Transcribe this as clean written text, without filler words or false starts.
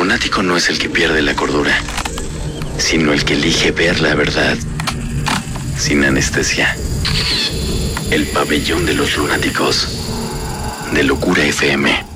lunático no es el que pierde la cordura, sino el que elige ver la verdad sin anestesia. El pabellón de los lunáticos de Locura FM.